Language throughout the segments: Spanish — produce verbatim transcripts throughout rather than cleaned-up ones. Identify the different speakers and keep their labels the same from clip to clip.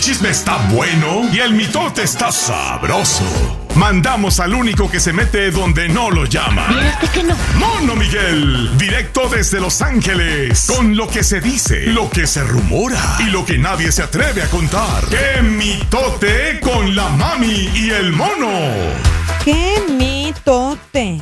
Speaker 1: chisme está bueno y el mitote está sabroso. Mandamos al único que se mete donde no lo llaman.
Speaker 2: Fíjate que no.
Speaker 1: Mono Miguel, directo desde Los Ángeles, con lo que se dice, lo que se rumora y lo que nadie se atreve a contar. ¡Qué mitote con la mami y el mono!
Speaker 2: ¡Qué mitote!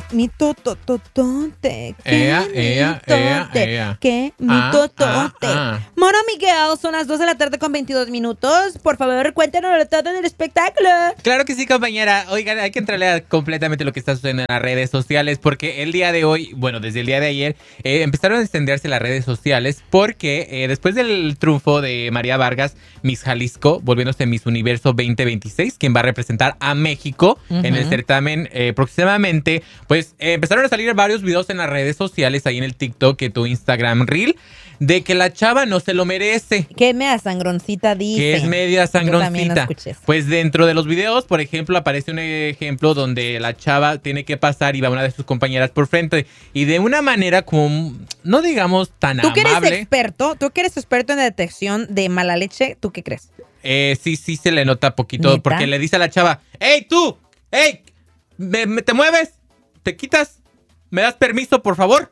Speaker 2: Mitototote. ¡Qué
Speaker 3: Ea, ea, ea,
Speaker 2: mitote!
Speaker 3: ea.
Speaker 2: ¡Qué
Speaker 3: Ah,
Speaker 2: mitotote!
Speaker 3: ah, ah.
Speaker 2: Mono Miguel, son las dos de la tarde con veintidós minutos. Por favor, cuéntanos todo del espectáculo.
Speaker 3: Claro que sí, compañera. Oigan, hay que entrarle a completamente lo que está sucediendo en las redes sociales porque el día de hoy, bueno, desde el día de ayer, eh, empezaron a extenderse las redes sociales porque eh, después del triunfo de María Vargas, Miss Jalisco, volviéndose Miss Universo veinte veintiséis, quien va a representar a México uh-huh. en el certamen eh, próximamente, pues eh, empezaron a salir varios videos en las redes sociales, ahí en el TikTok, que tu Instagram Reel, de que la chava no se lo merece.
Speaker 2: Que media sangroncita dice.
Speaker 3: Que es media sangroncita.
Speaker 2: Yo
Speaker 3: pues dentro de los videos, por ejemplo, aparece un ejemplo donde la chava tiene que pasar y va una de sus compañeras por frente. Y de una manera como, no digamos tan
Speaker 2: amable. ¿Tú que eres experto? ¿Tú que eres experto en la detección de mala leche? ¿Tú qué crees?
Speaker 3: Eh, sí, sí se le nota poquito.
Speaker 2: ¿Neta?
Speaker 3: Porque le dice a la chava, ¡Ey, tú! ¡Ey! ¿Me, me, ¿Te mueves? ¿Te quitas? ¿Me das permiso, por favor?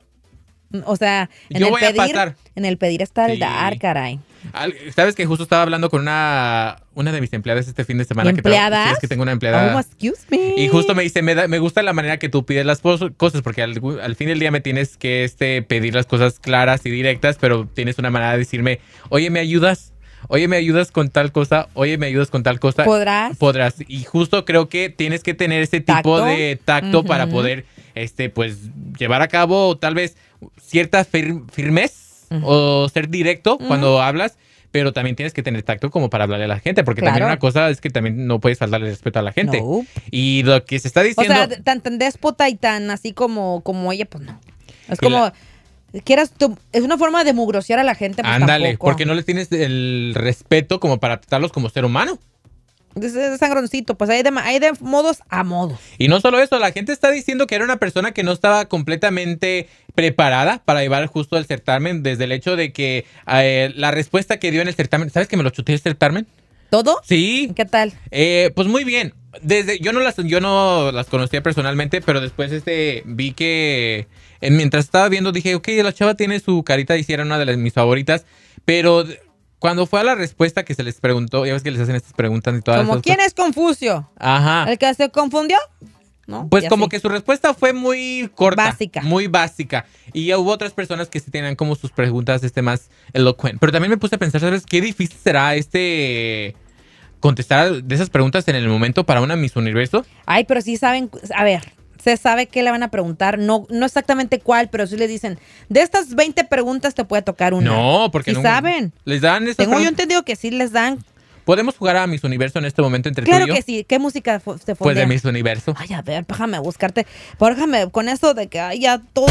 Speaker 2: O sea, en
Speaker 3: Yo
Speaker 2: el
Speaker 3: voy
Speaker 2: pedir,
Speaker 3: a pasar.
Speaker 2: En el pedir está el
Speaker 3: Sí.
Speaker 2: dar, caray.
Speaker 3: Sabes que justo estaba hablando con una una de mis empleadas este fin de semana.
Speaker 2: ¿Empleadas?
Speaker 3: Que sí, es que tengo una empleada.
Speaker 2: Oh, excuse me.
Speaker 3: Y justo me dice, me, da, me gusta la manera que tú pides las cosas, porque al, al fin del día me tienes que este, pedir las cosas claras y directas, pero tienes una manera de decirme, oye, ¿me ayudas? Oye, ¿me ayudas con tal cosa? Oye, ¿me ayudas con tal cosa?
Speaker 2: ¿Podrás?
Speaker 3: Podrás. Y justo creo que tienes que tener ese tipo
Speaker 2: ¿Tacto?
Speaker 3: de tacto
Speaker 2: Uh-huh.
Speaker 3: para poder, este, pues, llevar a cabo tal vez cierta fir- firmez uh-huh. o ser directo uh-huh. cuando hablas, pero también tienes que tener tacto como para hablarle a la gente, porque
Speaker 2: claro.
Speaker 3: también una cosa es que también no puedes faltarle respeto a la gente.
Speaker 2: No.
Speaker 3: Y lo que se está diciendo...
Speaker 2: O sea, tan, tan déspota y tan así como, como ella, pues no. Es como... La... Quieras tú, es una forma de mugrosear a la gente, pues
Speaker 3: ándale,
Speaker 2: tampoco.
Speaker 3: porque no les tienes el respeto como para tratarlos como ser humano.
Speaker 2: Es, es sangroncito, pues hay de, hay de modos a modos.
Speaker 3: Y no solo eso, la gente está diciendo que era una persona que no estaba completamente preparada para llevar justo el certamen, desde el hecho de que eh, la respuesta que dio en el certamen, ¿sabes que me lo chuté el certamen?
Speaker 2: ¿Todo?
Speaker 3: Sí.
Speaker 2: ¿Qué tal?
Speaker 3: Eh, pues muy bien. Desde, yo no las, yo no las conocía personalmente, pero después este vi que eh, mientras estaba viendo dije, ok, la chava tiene su carita y sí era una de las, mis favoritas, pero cuando fue a la respuesta que se les preguntó, ya ves que les hacen estas preguntas y todas.
Speaker 2: Como, ¿quién cosas? Es Confucio?
Speaker 3: Ajá.
Speaker 2: ¿El que se confundió? ¿No?
Speaker 3: Pues
Speaker 2: y
Speaker 3: como
Speaker 2: así.
Speaker 3: que su respuesta fue muy corta.
Speaker 2: Básica.
Speaker 3: Muy básica. Y ya hubo otras personas que sí tenían como sus preguntas este más elocuentes. Pero también me puse a pensar, ¿sabes qué difícil será este contestar de esas preguntas en el momento para una Miss Universo?
Speaker 2: Ay, pero sí saben, a ver, se sabe qué le van a preguntar, no, no exactamente cuál, pero sí le dicen, de estas veinte preguntas te puede tocar una.
Speaker 3: No, porque
Speaker 2: sí
Speaker 3: no.
Speaker 2: saben.
Speaker 3: Les dan esas
Speaker 2: Tengo
Speaker 3: preguntas.
Speaker 2: yo entendido que sí les dan.
Speaker 3: ¿Podemos jugar a Miss Universo en este momento entre
Speaker 2: Claro
Speaker 3: tú y yo?
Speaker 2: que sí. ¿Qué música fo- se fue?
Speaker 3: Pues de Miss Universo.
Speaker 2: Ay, a ver, déjame buscarte. Déjame con eso de que ay, ya todo.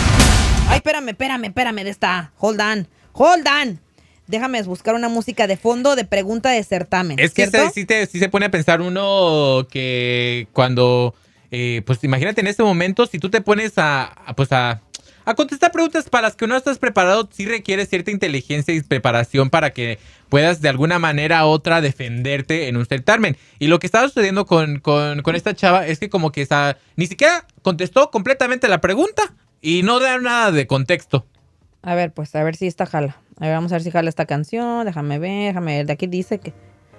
Speaker 2: Ay, espérame, espérame, espérame de esta. Hold on. Hold on. Déjame buscar una música de fondo de pregunta de certamen.
Speaker 3: Es que
Speaker 2: ¿cierto?
Speaker 3: se, sí, te, sí se pone a pensar uno que cuando, eh, pues imagínate en este momento, si tú te pones a, a, pues a, a contestar preguntas para las que no estás preparado, sí requiere cierta inteligencia y preparación para que puedas de alguna manera u otra defenderte en un certamen. Y lo que estaba sucediendo con, con, con esta chava es que como que esa, ni siquiera contestó completamente la pregunta y no da nada de contexto.
Speaker 2: A ver, pues, a ver si esta jala. A ver, vamos a ver si jala esta canción. Déjame ver, déjame ver. De aquí dice que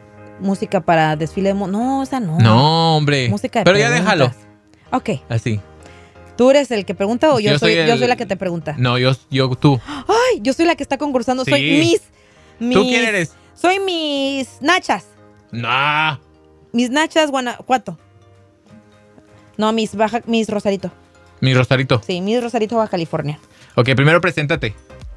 Speaker 2: música para desfile de... Mo- no, esa no.
Speaker 3: No, hombre.
Speaker 2: Música de
Speaker 3: Pero ya
Speaker 2: preguntas.
Speaker 3: déjalo.
Speaker 2: Ok.
Speaker 3: Así.
Speaker 2: ¿Tú eres el que pregunta o yo,
Speaker 3: Yo
Speaker 2: soy,
Speaker 3: soy
Speaker 2: yo
Speaker 3: el-
Speaker 2: soy la que te pregunta?
Speaker 3: No, yo, yo, tú.
Speaker 2: Ay, yo soy la que está concursando. Soy
Speaker 3: Sí.
Speaker 2: Miss, Miss...
Speaker 3: ¿Tú quién eres?
Speaker 2: Soy Miss Nachas.
Speaker 3: No.
Speaker 2: Miss Nachas, Guanajuato. No, Miss Baja, Miss Rosarito.
Speaker 3: Mi Rosarito.
Speaker 2: Sí, Miss Rosarito, Baja California.
Speaker 3: Ok, primero preséntate.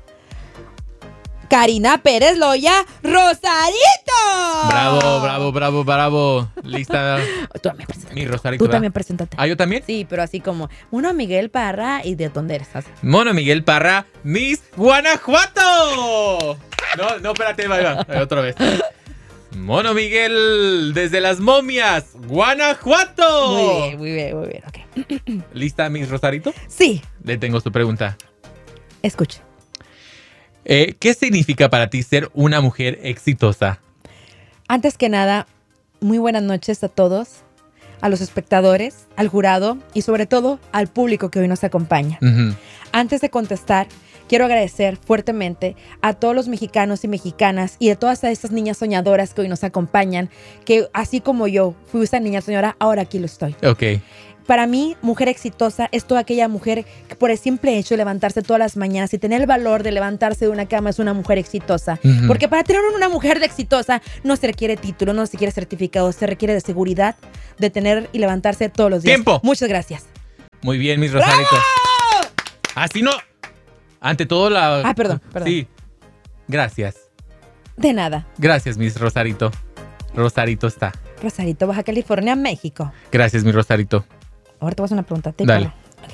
Speaker 2: Karina Pérez Loya Rosarito.
Speaker 3: Bravo, bravo, bravo, bravo. Lista.
Speaker 2: Tú también preséntate.
Speaker 3: Mi Rosarito.
Speaker 2: Tú
Speaker 3: ¿verdad?
Speaker 2: también preséntate.
Speaker 3: ¿Ah, yo también?
Speaker 2: Sí, pero así como uno Miguel Parra y de dónde eres. Así.
Speaker 3: Mono Miguel Parra, Miss Guanajuato. No, no, espérate, va, va, va, otra vez. Mono Miguel, desde las momias, Guanajuato.
Speaker 2: Muy bien, muy bien, muy bien. Ok.
Speaker 3: ¿Lista, Miss Rosarito?
Speaker 2: Sí,
Speaker 3: Le tengo su pregunta.
Speaker 2: escucha.
Speaker 3: Eh, ¿Qué significa para ti ser una mujer exitosa?
Speaker 2: Antes que nada, muy buenas noches a todos, a los espectadores, al jurado y sobre todo al público que hoy nos acompaña.
Speaker 3: Ujú.
Speaker 2: Antes de contestar, quiero agradecer fuertemente a todos los mexicanos y mexicanas y a todas esas niñas soñadoras que hoy nos acompañan, que así como yo fui esa niña soñadora, ahora aquí lo estoy.
Speaker 3: Ok.
Speaker 2: Para mí, mujer exitosa es toda aquella mujer que por el simple hecho de levantarse todas las mañanas y tener el valor de levantarse de una cama es una mujer exitosa.
Speaker 3: Ujú.
Speaker 2: Porque para tener una mujer de exitosa no se requiere título, no se requiere certificado, se requiere de seguridad de tener y levantarse todos los días.
Speaker 3: ¡Tiempo!
Speaker 2: Muchas gracias.
Speaker 3: Muy bien, mis Rosaritos. Así no. Ante todo la...
Speaker 2: Ah, perdón, perdón.
Speaker 3: Sí. Gracias.
Speaker 2: De nada.
Speaker 3: Gracias, mis Rosarito. Rosarito está.
Speaker 2: Rosarito, Baja California, México.
Speaker 3: Gracias, mi Rosarito.
Speaker 2: Ahora te voy a hacer una pregunta. ¿Te
Speaker 3: Dale.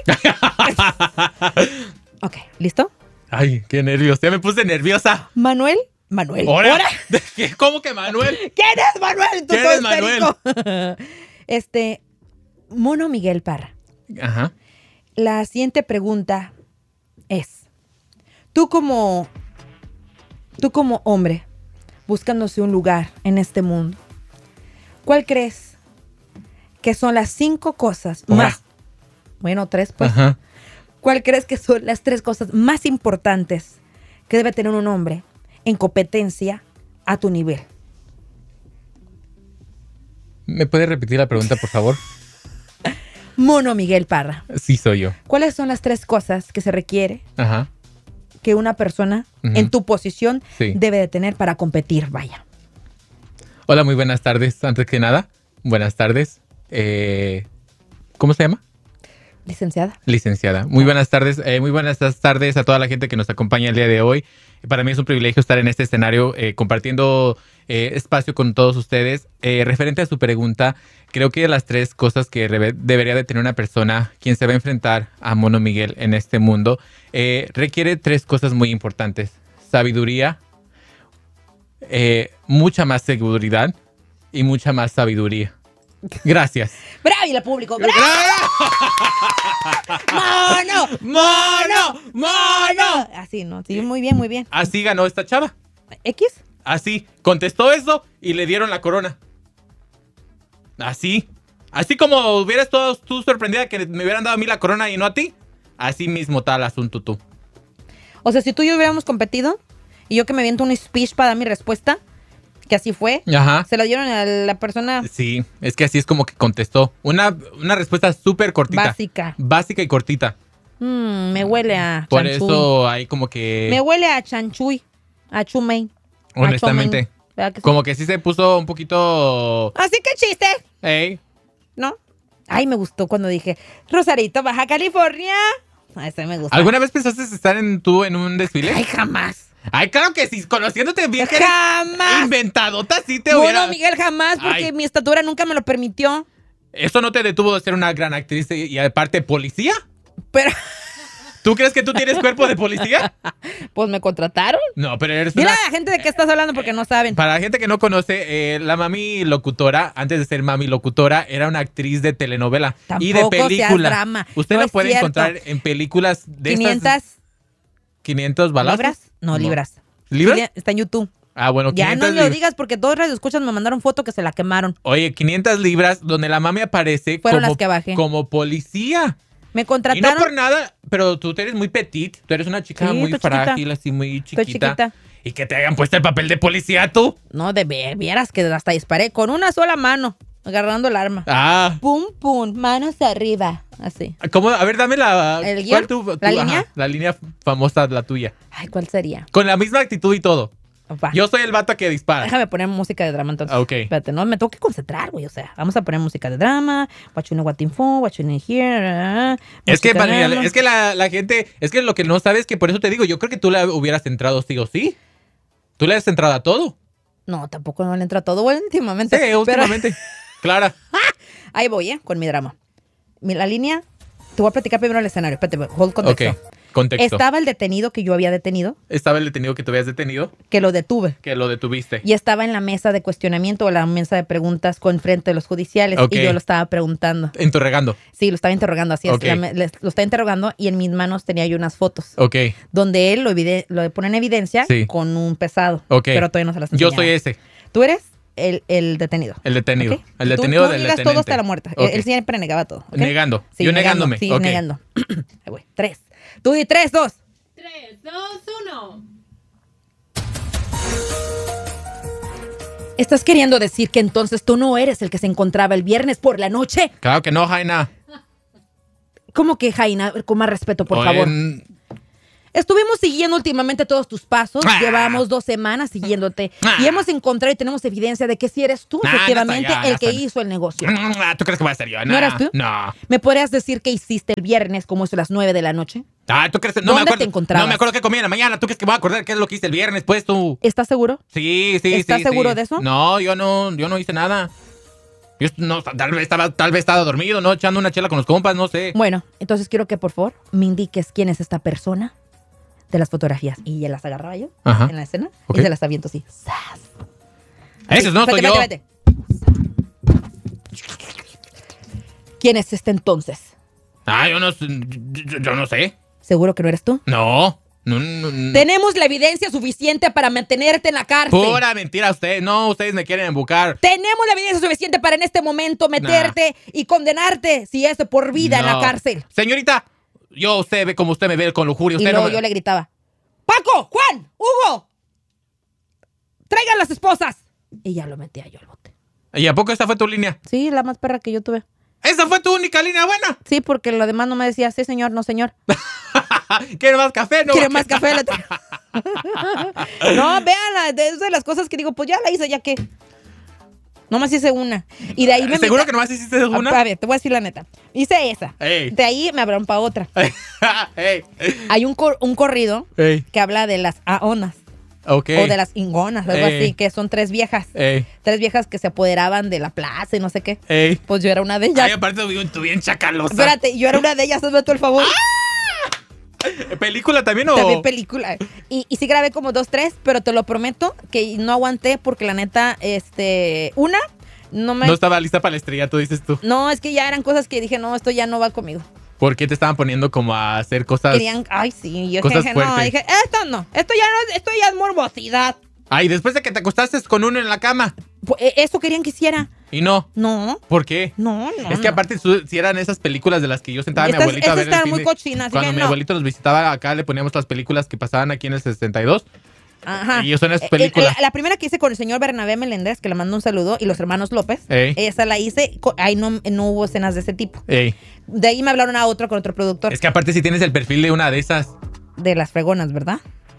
Speaker 2: Ok, ¿listo?
Speaker 3: Ay, qué nervios. Ya me puse nerviosa.
Speaker 2: Manuel. Manuel.
Speaker 3: ¿Ahora?
Speaker 2: ¿Ahora?
Speaker 3: ¿Qué? ¿Cómo que Manuel?
Speaker 2: ¿Quién es Manuel? Tú
Speaker 3: ¿Quién
Speaker 2: todo
Speaker 3: es Manuel?
Speaker 2: histérico. Este, Mono Miguel Parra.
Speaker 3: Ajá.
Speaker 2: La siguiente pregunta es, tú como, tú como hombre, buscándose un lugar en este mundo, ¿cuál crees que son las cinco cosas
Speaker 3: Ahora.
Speaker 2: más, bueno, tres pues,
Speaker 3: Ajá.
Speaker 2: ¿cuál crees que son las tres cosas más importantes que debe tener un hombre en competencia a tu nivel?
Speaker 3: ¿Me puedes repetir la pregunta, por favor?
Speaker 2: Mono Miguel Parra,
Speaker 3: Sí, soy yo.
Speaker 2: ¿cuáles son las tres cosas que se requiere
Speaker 3: Ajá.
Speaker 2: que una persona
Speaker 3: Ujú.
Speaker 2: en tu posición
Speaker 3: Sí.
Speaker 2: debe de tener para competir? Vaya.
Speaker 3: Hola, muy buenas tardes. Antes que nada, buenas tardes. Eh, ¿Cómo se llama?
Speaker 2: Licenciada.
Speaker 3: Licenciada. Muy buenas tardes. eh, muy buenas tardes a toda la gente que nos acompaña el día de hoy. Para mí es un privilegio estar en este escenario eh, compartiendo eh, espacio con todos ustedes. Eh, referente a su pregunta, creo que las tres cosas que reve- debería de tener una persona quien se va a enfrentar a Mono Miguel en este mundo eh, requiere tres cosas muy importantes. Sabiduría, eh, mucha más seguridad y mucha más sabiduría. Gracias.
Speaker 2: ¡Bravo! Y el público. ¡Bravo! ¡Mono!
Speaker 3: ¡Mono! ¡Mono!
Speaker 2: Así, ¿no? Sí, muy bien, muy bien.
Speaker 3: Así ganó esta chava.
Speaker 2: ¿X?
Speaker 3: Así. Contestó eso y le dieron la corona. Así. Así como hubieras todo, tú sorprendida que me hubieran dado a mí la corona y no a ti. Así mismo tal asunto tú.
Speaker 2: O sea, si tú y yo hubiéramos competido y yo que me viento un speech para dar mi respuesta, que así fue,
Speaker 3: Ajá.
Speaker 2: se la dieron a la persona
Speaker 3: Sí, es que así es como que contestó. Una, una respuesta súper cortita.
Speaker 2: básica.
Speaker 3: Básica y cortita.
Speaker 2: Mm, me huele a
Speaker 3: Por
Speaker 2: chanchuy.
Speaker 3: eso hay como que...
Speaker 2: Me huele a chanchuy, a chumey. a
Speaker 3: honestamente.
Speaker 2: chomen. ¿Verdad que sí?
Speaker 3: Como que sí se puso un poquito...
Speaker 2: Así que chiste,
Speaker 3: Ey,
Speaker 2: ¿no? Ay, me gustó cuando dije, Rosarito, Baja California. A ese me gusta.
Speaker 3: ¿alguna vez pensaste estar en tú en un desfile?
Speaker 2: Ay, jamás.
Speaker 3: Ay, claro que sí, conociéndote bien que eres
Speaker 2: Jamás.
Speaker 3: inventadota, sí te
Speaker 2: Bueno,
Speaker 3: hubiera...
Speaker 2: Miguel, jamás, porque
Speaker 3: Ay.
Speaker 2: mi estatura nunca me lo permitió.
Speaker 3: ¿Eso no te detuvo de ser una gran actriz y, y aparte policía?
Speaker 2: Pero,
Speaker 3: ¿Tú crees que tú tienes cuerpo de policía?
Speaker 2: pues me contrataron.
Speaker 3: No, pero eres
Speaker 2: Dile
Speaker 3: una...
Speaker 2: a la gente de qué estás hablando porque no saben.
Speaker 3: Para la gente que no conoce, eh, la mami locutora, antes de ser mami locutora, era una actriz de telenovela y de
Speaker 2: Tampoco seas
Speaker 3: película.
Speaker 2: drama.
Speaker 3: Usted
Speaker 2: No
Speaker 3: lo
Speaker 2: es
Speaker 3: puede
Speaker 2: cierto.
Speaker 3: encontrar en películas de
Speaker 2: quinientas
Speaker 3: estas... ¿quinientos balazos?
Speaker 2: libras. No, libras.
Speaker 3: ¿Libras?
Speaker 2: Sí, está en YouTube.
Speaker 3: Ah, bueno,
Speaker 2: Ya no
Speaker 3: quinientas
Speaker 2: me lo
Speaker 3: libras.
Speaker 2: digas porque todos los escuchas me mandaron foto que se la quemaron.
Speaker 3: Oye, quinientas libras donde la mami aparece
Speaker 2: Fueron
Speaker 3: como,
Speaker 2: las que bajé.
Speaker 3: como policía.
Speaker 2: Me
Speaker 3: Y no
Speaker 2: contrataron.
Speaker 3: por nada, pero tú eres muy petit, tú eres una chica
Speaker 2: Sí,
Speaker 3: muy
Speaker 2: estoy chiquita.
Speaker 3: frágil, así muy chiquita.
Speaker 2: Estoy chiquita.
Speaker 3: Y que te hayan puesto el papel de policía tú.
Speaker 2: No, de ver, vieras que hasta disparé con una sola mano, agarrando el arma.
Speaker 3: Ah.
Speaker 2: Pum, pum, manos arriba. Así.
Speaker 3: ¿Cómo? A ver, dame la...
Speaker 2: ¿El
Speaker 3: ¿cuál
Speaker 2: guión?
Speaker 3: tú-
Speaker 2: ¿La
Speaker 3: tú-
Speaker 2: línea?
Speaker 3: ajá, la línea famosa, la tuya.
Speaker 2: Ay, ¿cuál sería?
Speaker 3: Con la misma actitud y todo.
Speaker 2: Va.
Speaker 3: Yo soy el vato que dispara.
Speaker 2: Déjame poner música de drama entonces.
Speaker 3: Ah, ok.
Speaker 2: Espérate, no, me tengo que concentrar, güey. O sea, vamos a poner música de drama. What you know, what info, what you need here. ah,
Speaker 3: Es que,
Speaker 2: música de
Speaker 3: Valeria,
Speaker 2: drama.
Speaker 3: es que la, la gente, es que lo que no sabes es que por eso te digo, yo creo que tú le hubieras entrado sí o sí. Tú le has entrado a todo.
Speaker 2: No, tampoco no le entra todo bueno, últimamente.
Speaker 3: Sí,
Speaker 2: Pero-
Speaker 3: últimamente. Clara.
Speaker 2: Ahí voy, ¿eh? Con mi drama. Mi- La línea, te voy a platicar primero el escenario. Espérate, hold contexto.
Speaker 3: Ok, contexto.
Speaker 2: Estaba el detenido que yo había detenido,
Speaker 3: Estaba el detenido que tú habías detenido,
Speaker 2: que lo detuve.
Speaker 3: que lo detuviste.
Speaker 2: Y estaba en la mesa de cuestionamiento o la mesa de preguntas con frente de los judiciales.
Speaker 3: Ok.
Speaker 2: Y yo lo estaba preguntando.
Speaker 3: Interrogando.
Speaker 2: Sí, lo estaba interrogando, así es.
Speaker 3: Ok.
Speaker 2: La me- les- lo estaba interrogando y en mis manos tenía yo unas fotos.
Speaker 3: Ok,
Speaker 2: Donde él lo, evide- lo pone en evidencia
Speaker 3: Sí.
Speaker 2: con un pesado.
Speaker 3: ok.
Speaker 2: Pero todavía no se las
Speaker 3: Yo
Speaker 2: enseñaba.
Speaker 3: soy ese.
Speaker 2: ¿Tú eres? el, el detenido.
Speaker 3: El detenido.
Speaker 2: ¿Okay?
Speaker 3: El detenido
Speaker 2: tú, tú
Speaker 3: del
Speaker 2: niegas
Speaker 3: deteniente.
Speaker 2: todo hasta la muerte.
Speaker 3: Okay.
Speaker 2: Él, él siempre negaba todo. ¿Okay?
Speaker 3: Negando.
Speaker 2: Sí,
Speaker 3: Yo
Speaker 2: negando,
Speaker 3: negándome.
Speaker 2: Sí,
Speaker 3: okay.
Speaker 2: negando. Ahí voy. Tres. Tú di tres, dos.
Speaker 4: Tres, dos, uno.
Speaker 2: ¿Estás queriendo decir que entonces tú no eres el que se encontraba el viernes por la noche?
Speaker 3: Claro que no, Jaina.
Speaker 2: ¿Cómo que, Jaina? Con más respeto, por
Speaker 3: O
Speaker 2: favor.
Speaker 3: en-
Speaker 2: Estuvimos siguiendo últimamente todos tus pasos.
Speaker 3: Ah.
Speaker 2: Llevamos dos semanas siguiéndote.
Speaker 3: Ah.
Speaker 2: Y hemos encontrado y tenemos evidencia de que sí eres tú,
Speaker 3: Nah,
Speaker 2: efectivamente,
Speaker 3: no está, ya,
Speaker 2: el
Speaker 3: ya
Speaker 2: que
Speaker 3: está.
Speaker 2: hizo el negocio.
Speaker 3: ¿Tú crees que va a ser yo?
Speaker 2: ¿No eras tú?
Speaker 3: No.
Speaker 2: ¿Me podrías decir qué hiciste el viernes como eso a las nueve de la noche?
Speaker 3: Ah, ¿tú crees? No
Speaker 2: ¿Dónde
Speaker 3: me acuerdo,
Speaker 2: te encontrabas?
Speaker 3: No me acuerdo qué comí en la mañana. ¿Tú crees que me voy a acordar qué es lo que hice el viernes, pues, tú?
Speaker 2: ¿Estás seguro?
Speaker 3: Sí, sí,
Speaker 2: ¿Estás
Speaker 3: sí,
Speaker 2: seguro
Speaker 3: sí.
Speaker 2: de eso?
Speaker 3: No, yo no, yo no hice nada. Yo no, tal vez estaba, tal vez estaba dormido, ¿no? Echando una chela con los compas, no sé.
Speaker 2: Bueno, entonces quiero que por favor me indiques quién es esta persona de las fotografías. Y ya las agarraba yo
Speaker 3: Ajá.
Speaker 2: en la escena
Speaker 3: Ok.
Speaker 2: y se las aviento así. ¡Sas!
Speaker 3: Eso no soy
Speaker 2: Vete,
Speaker 3: yo.
Speaker 2: vete, vete. ¿Quién es este entonces?
Speaker 3: Ah, yo no, sé, yo, yo no sé.
Speaker 2: ¿Seguro que no eres tú?
Speaker 3: No. No, no, no.
Speaker 2: Tenemos la evidencia suficiente para mantenerte en la cárcel.
Speaker 3: Pura mentira ustedes. No, ustedes me quieren embucar.
Speaker 2: Tenemos la evidencia suficiente para en este momento meterte y condenarte, si es de por vida, en la
Speaker 3: No.
Speaker 2: cárcel.
Speaker 3: Señorita, yo usted ve como usted me ve con lujuria.
Speaker 2: Y
Speaker 3: Usted
Speaker 2: luego
Speaker 3: no me...
Speaker 2: yo le gritaba, ¡Paco! ¡Juan! ¡Hugo! ¡Traigan las esposas! Y ya lo metía yo al bote.
Speaker 3: ¿Y a poco esta fue tu línea?
Speaker 2: Sí, la más perra que yo tuve.
Speaker 3: ¿Esa fue tu única línea buena?
Speaker 2: Sí, porque lo demás no me decía, sí, señor, no, señor.
Speaker 3: ¿Quiere más café? No.
Speaker 2: ¿Quiere más café? La tra- no, véanla, de, es de las cosas que digo, pues ya la hice, ya que. Nomás hice una. Y de ahí me
Speaker 3: ¿Seguro
Speaker 2: metí-
Speaker 3: que nomás hiciste una?
Speaker 2: A ver, te voy a decir la neta. Hice esa.
Speaker 3: Ey.
Speaker 2: De ahí me hablaron para otra.
Speaker 3: Ey.
Speaker 2: Hay un, cor- un corrido
Speaker 3: Ey.
Speaker 2: que habla de las aonas
Speaker 3: Ok.
Speaker 2: o de las ingonas, algo
Speaker 3: Ey.
Speaker 2: así, que son tres viejas.
Speaker 3: Ey.
Speaker 2: Tres viejas que se apoderaban de la plaza y no sé qué.
Speaker 3: Ey.
Speaker 2: Pues yo era una de ellas.
Speaker 3: Ay, aparte tú bien, tú bien chacalosa.
Speaker 2: Espérate, yo era una de ellas, hazme tú el favor.
Speaker 3: ¿Película también o...?
Speaker 2: También película. Y, y sí grabé como dos, tres, pero te lo prometo que no aguanté porque la neta, este, una, no me...
Speaker 3: No estaba lista para la estrella, tú dices tú.
Speaker 2: No, es que ya eran cosas que dije, no, esto ya no va conmigo.
Speaker 3: ¿Por qué te estaban poniendo como a hacer cosas?
Speaker 2: Querían, ay, sí, yo
Speaker 3: Cosas
Speaker 2: dije, no,
Speaker 3: fuertes.
Speaker 2: dije, esto no, esto ya no, esto ya es morbosidad.
Speaker 3: Ay, después de que te acostaste con uno en la cama.
Speaker 2: Pu- eh, Eso querían que hiciera.
Speaker 3: Y no.
Speaker 2: No,
Speaker 3: ¿Por qué?
Speaker 2: no, no.
Speaker 3: es que
Speaker 2: no.
Speaker 3: aparte su- si eran esas películas de las que yo sentaba a mi
Speaker 2: Estas-
Speaker 3: abuelito a
Speaker 2: estas
Speaker 3: ver el
Speaker 2: estaban
Speaker 3: fin
Speaker 2: muy
Speaker 3: de-
Speaker 2: cochinas, así
Speaker 3: Cuando
Speaker 2: que
Speaker 3: mi
Speaker 2: no.
Speaker 3: abuelito nos visitaba acá le poníamos las películas que pasaban aquí en el sesenta y dos.
Speaker 2: Ajá.
Speaker 3: Y ellos son esas
Speaker 2: Eh, eh,
Speaker 3: películas.
Speaker 2: La, la primera que hice con el señor Bernabé Meléndez, que le mando un saludo, y los hermanos López,
Speaker 3: Ey.
Speaker 2: esa la hice, co- ahí no, no hubo escenas de ese tipo.
Speaker 3: Ey.
Speaker 2: De ahí me hablaron a otro con otro productor
Speaker 3: Es que aparte si tienes el perfil de una de esas.
Speaker 2: de las fregonas, ¿verdad?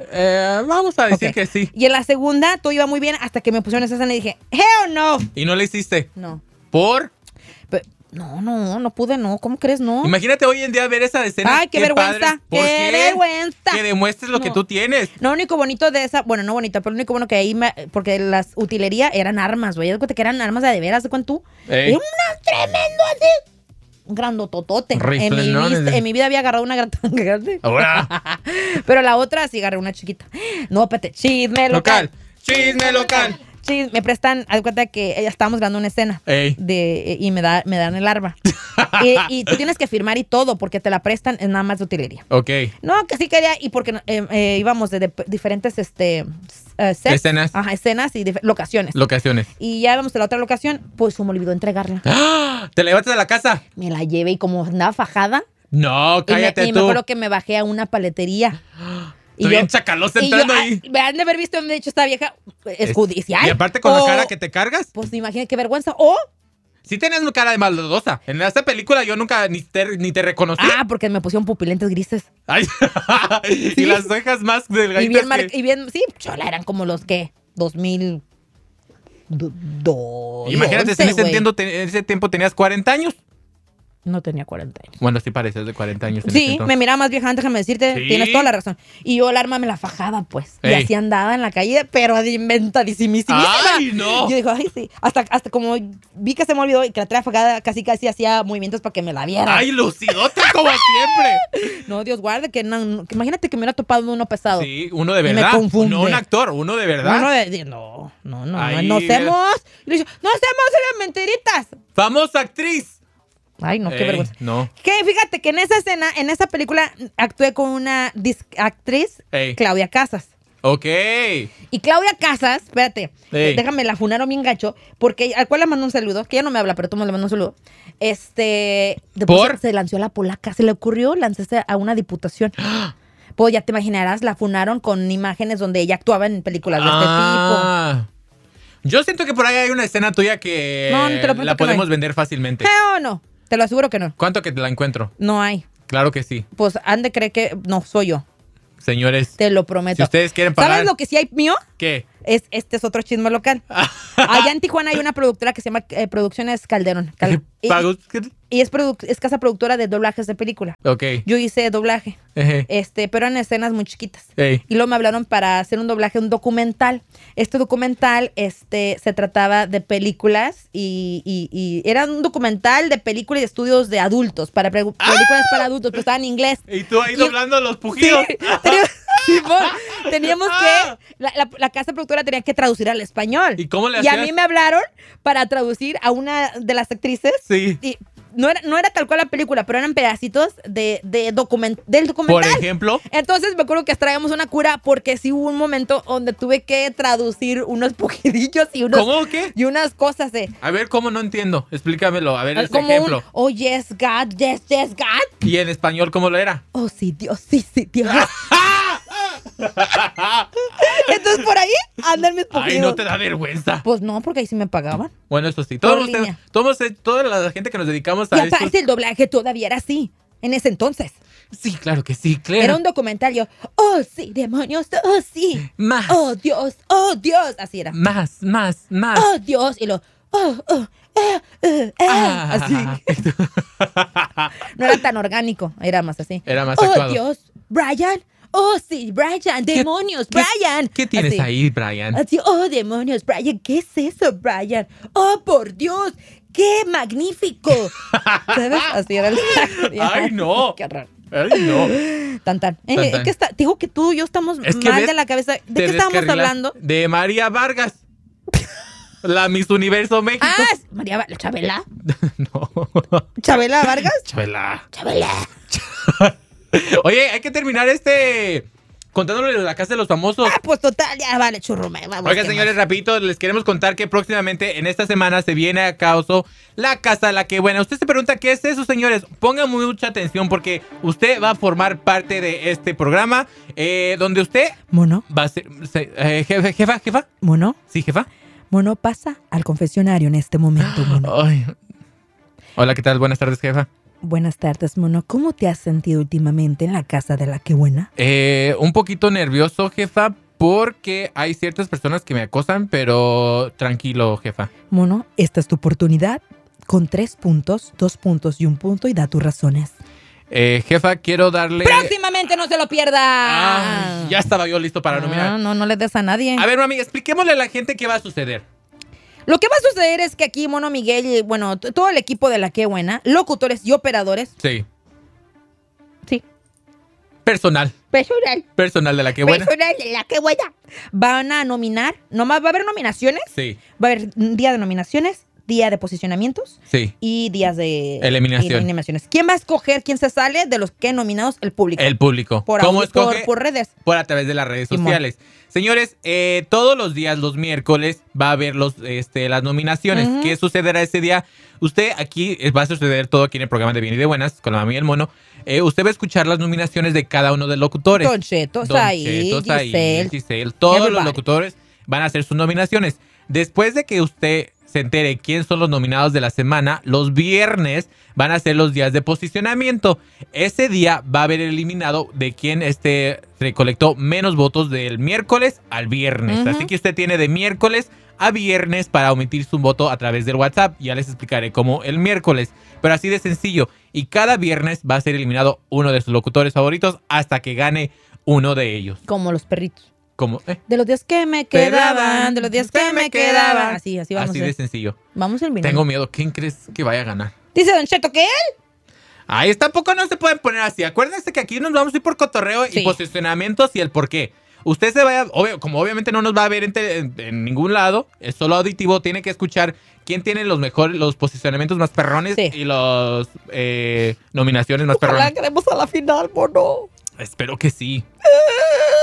Speaker 3: Eh, vamos a decir
Speaker 2: Ok.
Speaker 3: que sí.
Speaker 2: Y en la segunda todo iba muy bien hasta que me pusieron esa escena y dije, hell no.
Speaker 3: Y no le hiciste.
Speaker 2: No.
Speaker 3: ¿Por?
Speaker 2: Pe- no, no, no pude, no. ¿Cómo crees, no?
Speaker 3: Imagínate hoy en día ver esa escena.
Speaker 2: Ay, qué vergüenza,
Speaker 3: padre. ¿Por
Speaker 2: qué
Speaker 3: qué?
Speaker 2: vergüenza.
Speaker 3: Que demuestres lo que
Speaker 2: No.
Speaker 3: tú tienes.
Speaker 2: Lo único bonito de esa, bueno, no bonito, pero lo único bueno que ahí, me, porque las utilería eran armas, güey. Haz de cuenta que eran armas de, de veras, ¿de cuánto tú?
Speaker 3: Ey.
Speaker 2: Era una tremendo así. Un grandototote. En mi,
Speaker 3: Riflenones.
Speaker 2: vis- en mi vida había agarrado una gran tan grande.
Speaker 3: Ahora.
Speaker 2: Pero la otra sí agarré una chiquita. No, pete, chisme local.
Speaker 3: Local. Chisme local.
Speaker 2: Chis- me prestan, haz de cuenta que ya estábamos grabando una escena.
Speaker 3: Ey.
Speaker 2: De, y me, da, me dan el arma. y, y tú tienes que firmar y todo, porque te la prestan, es nada más de utilería.
Speaker 3: Ok.
Speaker 2: No, que sí quería, y porque eh, eh, íbamos de, de diferentes este, eh, sets.
Speaker 3: Escenas.
Speaker 2: Ajá, escenas y dif- locaciones.
Speaker 3: Locaciones.
Speaker 2: Y ya íbamos a la otra locación, pues se me olvidó entregarla.
Speaker 3: ¡Ah! ¿Te levantas de la casa?
Speaker 2: Me la llevé y como andaba fajada,
Speaker 3: No,
Speaker 2: y me,
Speaker 3: cállate
Speaker 2: y me
Speaker 3: tú.
Speaker 2: acuerdo que me bajé a una paletería.
Speaker 3: Tú bien chacalosa
Speaker 2: y yo,
Speaker 3: entrando
Speaker 2: ay,
Speaker 3: ahí.
Speaker 2: me han de haber visto, me han dicho, esta vieja es judicial.
Speaker 3: Y aparte con la
Speaker 2: O-
Speaker 3: cara que te cargas.
Speaker 2: Pues imagínate qué vergüenza. O,
Speaker 3: Sí tienes una cara de maldosa. En esta película yo nunca ni te, ni te reconocí.
Speaker 2: ah, porque me pusieron pupilentes grises.
Speaker 3: Ay. Y las cejas más
Speaker 2: Y
Speaker 3: delgaditas
Speaker 2: bien, mar-
Speaker 3: que-
Speaker 2: y bien, sí, chola, eran como los que, dos mil dos.
Speaker 3: Imagínate, si en ese, tiempo, te- en ese tiempo tenías cuarenta años.
Speaker 2: No tenía cuarenta años.
Speaker 3: Bueno, sí pareces de cuarenta años. en ese
Speaker 2: Sí,
Speaker 3: entonces.
Speaker 2: me miraba más vieja, déjame decirte,
Speaker 3: Sí.
Speaker 2: tienes toda la razón. Y yo el arma me la fajaba, pues. Y
Speaker 3: Ey.
Speaker 2: así andaba en la calle, pero de inventadísimísima.
Speaker 3: ¡Ay, no!
Speaker 2: Yo digo, ay, sí. Hasta, hasta como vi que se me olvidó y que la traía fajada, casi casi hacía movimientos para que me la viera.
Speaker 3: ¡Ay, lucidota como siempre!
Speaker 2: No, Dios guarde, que, no, que imagínate que me hubiera topado uno pesado.
Speaker 3: Sí, uno de
Speaker 2: Me
Speaker 3: verdad.
Speaker 2: confunde.
Speaker 3: No un actor, uno de verdad.
Speaker 2: Uno de, de- no, no, no,
Speaker 3: Ay,
Speaker 2: no, no
Speaker 3: mira.
Speaker 2: hacemos, le digo, no hacemos mentiritas.
Speaker 3: Famosa actriz.
Speaker 2: Ay, no, qué
Speaker 3: Ey,
Speaker 2: vergüenza.
Speaker 3: No.
Speaker 2: Que fíjate que en esa escena, en esa película, actué con una dis- actriz,
Speaker 3: Ey.
Speaker 2: Claudia Casas.
Speaker 3: Ok.
Speaker 2: Y Claudia Casas, espérate,
Speaker 3: Ey.
Speaker 2: déjame, la funaron bien gacho, porque al cual le mandó un saludo, que ya no me habla, pero tú me le mandó un saludo. Este, después
Speaker 3: ¿Por?
Speaker 2: se lanzó a la polaca, se le ocurrió lanzarse a una diputación. Pues ya te imaginarás, la funaron con imágenes donde ella actuaba en películas de
Speaker 3: Ah. Yo siento que por ahí hay una escena tuya que
Speaker 2: No, no te lo prometo
Speaker 3: la
Speaker 2: que no
Speaker 3: podemos
Speaker 2: hay.
Speaker 3: vender fácilmente.
Speaker 2: este tipo. ¿Eh o no? Te lo aseguro que no.
Speaker 3: ¿Cuánto que te la encuentro?
Speaker 2: No hay.
Speaker 3: Claro que sí.
Speaker 2: Pues han de creer que no soy yo,
Speaker 3: Señores,
Speaker 2: te lo prometo.
Speaker 3: si ustedes quieren pagar...
Speaker 2: ¿Sabes lo que sí hay mío?
Speaker 3: ¿Qué?
Speaker 2: Es, este es otro chisme local. Allá en Tijuana hay una productora que se llama eh, Producciones Calderón. Cal- y,
Speaker 3: ¿Pago?
Speaker 2: y es, produ- es casa productora de doblajes de película.
Speaker 3: Ok.
Speaker 2: Yo hice doblaje,
Speaker 3: Ejé.
Speaker 2: este, pero en escenas muy chiquitas.
Speaker 3: Ey.
Speaker 2: Y luego me hablaron para hacer un doblaje, un documental. Este documental este, se trataba de películas y, y- y era un documental de películas y de estudios de adultos, para pre- películas para adultos, pero estaba en inglés.
Speaker 3: Y tú ahí
Speaker 2: Y-
Speaker 3: doblando los
Speaker 2: Sí,
Speaker 3: pujidos.
Speaker 2: teníamos, Simón, teníamos que, la, la- la casa productora tenía que traducir al español.
Speaker 3: ¿Y cómo le
Speaker 2: Y a
Speaker 3: hacías?
Speaker 2: mí me hablaron para traducir a una de las actrices.
Speaker 3: Sí.
Speaker 2: Y no era, no era tal cual la película, pero eran pedacitos de, de document, del documental.
Speaker 3: Por ejemplo.
Speaker 2: Entonces me acuerdo que traíamos una cura porque sí hubo un momento donde tuve que traducir unos pujidillos y unos,
Speaker 3: ¿Cómo o qué?
Speaker 2: y unas cosas de...
Speaker 3: A ver, ¿cómo no entiendo? Explícamelo. A ver, ese
Speaker 2: como
Speaker 3: ejemplo.
Speaker 2: un, oh yes God, yes, yes God.
Speaker 3: ¿Y en español cómo lo era?
Speaker 2: Oh sí, Dios, sí, sí, Dios. Entonces por ahí andan mis pujidos.
Speaker 3: Ay, no te da vergüenza.
Speaker 2: Pues no, porque ahí sí me pagaban.
Speaker 3: Bueno, eso sí. Todos
Speaker 2: Por
Speaker 3: ustedes,
Speaker 2: línea.
Speaker 3: todos, eh, toda la gente que nos dedicamos
Speaker 2: Y
Speaker 3: a esto.
Speaker 2: aparte el doblaje todavía era así, en ese entonces.
Speaker 3: Sí, claro que sí, claro.
Speaker 2: Era un documental, yo, oh sí, demonios, oh sí.
Speaker 3: Más.
Speaker 2: Oh Dios, oh Dios, así era.
Speaker 3: Más, más, más.
Speaker 2: Oh Dios, y lo, oh, oh, eh, eh, eh,
Speaker 3: Ah.
Speaker 2: así. No era tan orgánico, era más así.
Speaker 3: Era más
Speaker 2: oh
Speaker 3: actuado.
Speaker 2: Dios, Brian, oh sí, Brian, demonios,
Speaker 3: ¿Qué-
Speaker 2: Brian.
Speaker 3: ¿Qué tienes
Speaker 2: Así.
Speaker 3: ahí, Brian?
Speaker 2: Así, oh demonios, Brian, ¿qué es eso, Brian? Oh, por Dios, qué magnífico. ¿Sabes? Así era el...
Speaker 3: Ay, no.
Speaker 2: Qué horror.
Speaker 3: Ay, no.
Speaker 2: Tan, tan. Eh,
Speaker 3: Tan,
Speaker 2: eh,
Speaker 3: tan.
Speaker 2: ¿qué está? Te digo que tú y yo estamos
Speaker 3: Es que
Speaker 2: mal
Speaker 3: ves,
Speaker 2: de la cabeza. ¿De
Speaker 3: Te
Speaker 2: qué estábamos
Speaker 3: descarrilas.
Speaker 2: hablando?
Speaker 3: De María Vargas. La Miss Universo México.
Speaker 2: Ah, María Va- Chabela.
Speaker 3: No.
Speaker 2: ¿Chabela Vargas?
Speaker 3: Chabela.
Speaker 2: Chabela.
Speaker 3: Oye, hay que terminar este contándole de la casa de los famosos.
Speaker 2: Ah, pues total, ya vale, churro. me- Vamos,
Speaker 3: Oigan,
Speaker 2: ¿qué
Speaker 3: señores,
Speaker 2: más?
Speaker 3: rapidito, les queremos contar que próximamente en esta semana se viene a cabo la Casa de la Que Buena. Usted se pregunta qué es eso, señores. Pongan mucha atención porque usted va a formar parte de este programa eh, donde usted
Speaker 2: Mono,
Speaker 3: va a ser... se- eh, jefa, jefa, jefa.
Speaker 2: mono,
Speaker 3: Sí, jefa.
Speaker 2: mono, pasa al confesionario en este momento, mono.
Speaker 3: Ay. Hola, ¿qué tal? Buenas tardes, jefa.
Speaker 2: Buenas tardes, mono. ¿Cómo te has sentido últimamente en la casa de la que buena?
Speaker 3: Eh, un poquito nervioso, jefa, porque hay ciertas personas que me acosan, pero tranquilo, jefa.
Speaker 2: Mono, esta es tu oportunidad. Con tres puntos, dos puntos y un punto y da tus razones.
Speaker 3: Eh, jefa, quiero darle...
Speaker 2: Próximamente no se lo pierda.
Speaker 3: Ay, ya estaba yo listo para nominar.
Speaker 2: No, no, no le des a nadie.
Speaker 3: A ver, mami, expliquémosle a la gente qué va a suceder.
Speaker 2: Lo que va a suceder es que aquí Mono Miguel, y, bueno, t- todo el equipo de La Qué Buena, locutores y operadores,
Speaker 3: Sí.
Speaker 2: sí,
Speaker 3: Personal.
Speaker 2: personal,
Speaker 3: Personal de la que buena.
Speaker 2: personal de La Qué Buena, van a nominar, nomás va a haber nominaciones,
Speaker 3: Sí,
Speaker 2: va a haber un día de nominaciones, día de posicionamientos
Speaker 3: sí.
Speaker 2: y días de
Speaker 3: Eliminación.
Speaker 2: y eliminaciones. ¿Quién va a escoger quién se sale de los que nominados? El público.
Speaker 3: El público.
Speaker 2: por,
Speaker 3: ¿Cómo
Speaker 2: audio-
Speaker 3: escoge?
Speaker 2: por, por redes.
Speaker 3: Por a través de las redes
Speaker 2: Simón.
Speaker 3: sociales. Señores, eh, todos los días, los miércoles, va a haber los, este, las nominaciones.
Speaker 2: Ujú.
Speaker 3: ¿Qué sucederá ese día? Usted aquí, eh, va a suceder todo aquí en el programa de Bien y de Buenas, con la mami y el mono. Eh, usted va a escuchar las nominaciones de cada uno de los locutores.
Speaker 2: Don Cheto,
Speaker 3: Don
Speaker 2: Said,
Speaker 3: Cheto, Said,
Speaker 2: Giselle.
Speaker 3: Giselle, todos los
Speaker 2: Everybody.
Speaker 3: locutores van a hacer sus nominaciones. Después de que usted se entere quién son los nominados de la semana, los viernes van a ser los días de posicionamiento. Ese día va a haber eliminado de quién este recolectó menos votos del miércoles al viernes.
Speaker 2: Ujú.
Speaker 3: Así que usted tiene de miércoles a viernes para omitir su voto a través del WhatsApp. Ya les explicaré cómo el miércoles. Pero así de sencillo. Y cada viernes va a ser eliminado uno de sus locutores favoritos hasta que gane uno de ellos.
Speaker 2: Como los perritos.
Speaker 3: Como, eh,
Speaker 2: De los días que me quedaban, de los días que me quedaban. Así, así vamos
Speaker 3: Así
Speaker 2: a
Speaker 3: de
Speaker 2: hacer.
Speaker 3: sencillo.
Speaker 2: Vamos el
Speaker 3: Tengo miedo. ¿Quién crees que vaya a ganar?
Speaker 2: Dice Don Cheto que él.
Speaker 3: Ay, tampoco no se pueden poner así. Acuérdense que aquí nos vamos a ir por cotorreo
Speaker 2: Sí.
Speaker 3: y posicionamientos y el por qué. Usted se vaya, obvio, como obviamente no nos va a ver en, te- en- en ningún lado, es solo auditivo, tiene que escuchar quién tiene los mejores, los posicionamientos más perrones
Speaker 2: Sí.
Speaker 3: y los eh, nominaciones más
Speaker 2: Ojalá
Speaker 3: perrones.
Speaker 2: quedemos a la final, mono.
Speaker 3: Espero que sí.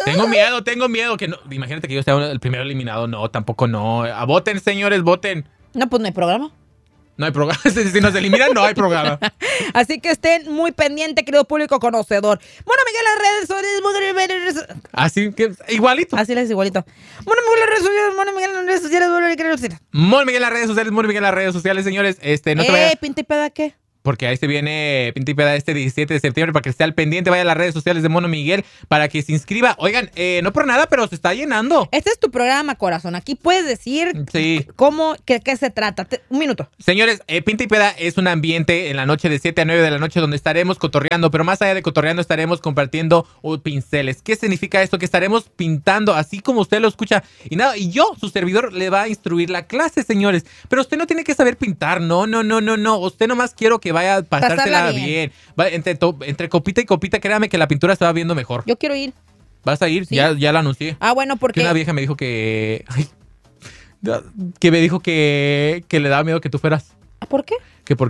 Speaker 3: Tengo miedo, tengo miedo. que no, Imagínate que yo sea el primero eliminado. No, tampoco no. A voten, señores, voten.
Speaker 2: No, pues no hay programa.
Speaker 3: No hay programa. Si nos eliminan, no hay programa.
Speaker 2: Así que estén muy pendientes, querido público conocedor. Bueno, Miguel, las redes sociales.
Speaker 3: Así que, igualito.
Speaker 2: Así les igualito. Bueno, Miguel, las redes sociales. Bueno, Miguel, las redes sociales. Bueno, Miguel, las redes sociales.
Speaker 3: Mon Miguel en las redes sociales, Mon Miguel en las redes sociales, señores. Este, no te
Speaker 2: Eh,
Speaker 3: vayas.
Speaker 2: pinta y peda, ¿qué?
Speaker 3: Porque ahí se viene Pinta y Peda este diecisiete de septiembre para que esté al pendiente. Vaya a las redes sociales de Mono Miguel para que se inscriba. Oigan, eh, no por nada, pero se está llenando.
Speaker 2: Este es tu programa, corazón. Aquí puedes decir
Speaker 3: Sí.
Speaker 2: cómo, qué, qué se trata. Te- un minuto.
Speaker 3: Señores, eh, Pinta y Peda es un ambiente en la noche de siete a nueve de la noche donde estaremos cotorreando, pero más allá de cotorreando estaremos compartiendo uh, pinceles. ¿Qué significa esto? Que estaremos pintando así como usted lo escucha. Y nada, y yo, su servidor, le va a instruir la clase, señores. Pero usted no tiene que saber pintar, no, no, no, no, no. Usted nomás quiero que vaya a pasársela
Speaker 2: Pasarla
Speaker 3: bien.
Speaker 2: bien.
Speaker 3: Va, entre, to- entre copita y copita, créame que la pintura se va viendo mejor.
Speaker 2: Yo quiero ir.
Speaker 3: ¿Vas a ir?
Speaker 2: Sí.
Speaker 3: Ya, ya la anuncié.
Speaker 2: Ah, bueno,
Speaker 3: Que
Speaker 2: porque...
Speaker 3: una vieja me dijo que... ay, que me dijo que, que le daba miedo que tú fueras.
Speaker 2: ¿Por qué?
Speaker 3: Que porque